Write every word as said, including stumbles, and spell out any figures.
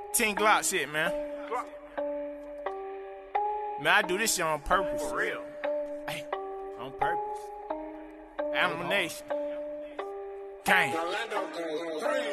Ten Glock shit, man. Man, I do this shit on purpose. For real. Hey, on purpose. Animal Nation. Gang.